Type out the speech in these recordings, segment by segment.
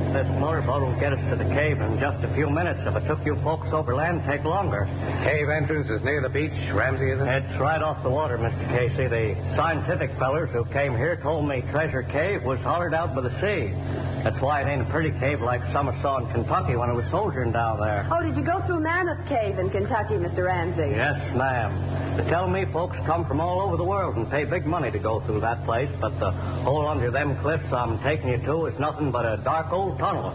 This motorboat will get us to the cave in just a few minutes. If it took you folks overland, it'd take longer. Cave entrance is near the beach, Ramsey, is it? It's right off the water, Mr. Casey. The scientific fellers who came here told me Treasure Cave was hollered out by the sea. That's why it ain't a pretty cave like some I saw in Kentucky when I was soldiering down there. Oh, did you go through Mammoth Cave in Kentucky, Mr. Ramsey? Yes, ma'am. They tell me folks come from all over the world and pay big money to go through that place, but the hole under them cliffs I'm taking you to is nothing but a dark old tunnel.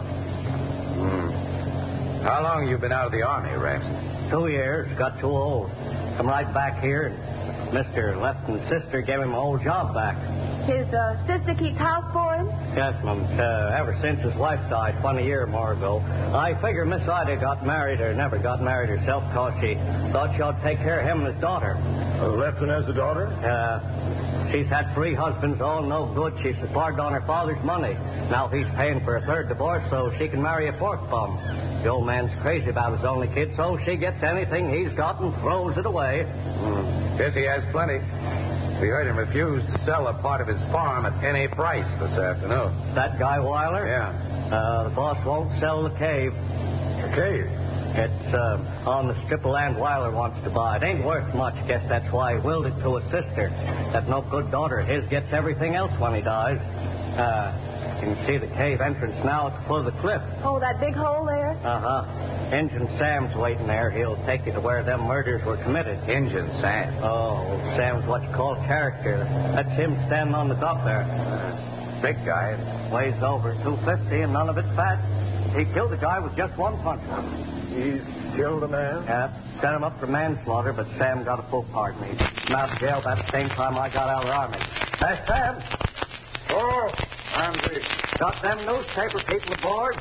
How long you been out of the Army, Ramsey? 2 years. Got too old. Come right back here, and Mr. Lefton's sister gave him an old job back. His sister keeps house for him? Yes, ma'am. Ever since his wife died 20 years more ago. I figure Miss Ida got married or never got married herself because she thought she ought to take care of him and his daughter. Lefton has a daughter? She's had 3 husbands, all no good. She's supported on her father's money. Now he's paying for a 3rd divorce so she can marry a 4th bum. The old man's crazy about his only kid, so she gets anything he's got and throws it away. Guess he has plenty. We heard him refuse to sell a part of his farm at any price this afternoon. That guy Weiler? Yeah. The boss won't sell the cave. The cave? It's on the strip of land Weiler wants to buy. It ain't worth much. Guess that's why he willed it to his sister. That no good daughter of his gets everything else when he dies. You can see the cave entrance now at the foot of the cliff. Oh, that big hole there? Injun Sam's waiting there. He'll take you to where them murders were committed. Injun Sam. Oh, Sam's what you call character. That's him standing on the dock there. Big guy. Weighs over 250 and none of it fat. He killed a guy with just one punch. He's killed a man? Yeah, set him up for manslaughter, but Sam got a full pardon. He came out of jail about the same time I got out of the Army. Hey, Sam! Oh, Ramsey. Got them newspaper people aboard?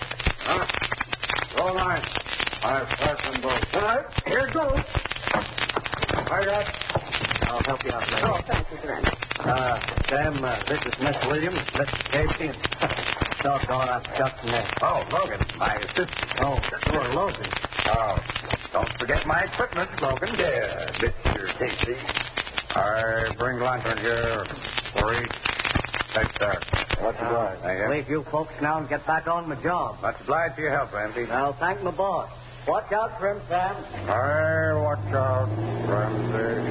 Go on. I've fastened both. All right, here goes. I got... I'll help you out later. Oh, thank you, Mr. Ramsey. Sam, this is Miss Williams, Mr. Casey, and doggone, I forgot the name. Oh, Logan, my assistant. Oh, sure, Logan. Oh, don't forget my equipment, Logan. Yeah, Mr. Casey. I bring lantern here for each. Thanks, sir. What's obliged? Thank you. Leave you folks now and get back on my job. Much obliged for your help, Ramsey. I'll thank my boss. Watch out for him, Sam. I watch out, Ramsey.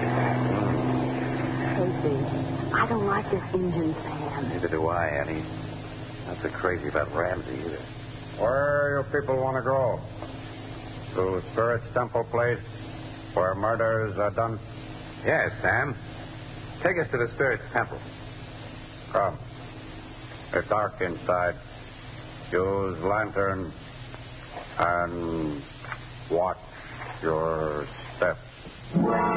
Casey, I don't like this Injun Sam. Neither do I, Annie. Not so crazy about Ramsey either. Where you people want to go? To Spirit's Temple place, where murders are done? Yes, Sam. Take us to the Spirit's Temple. Come. It's dark inside. Use lantern and watch your steps.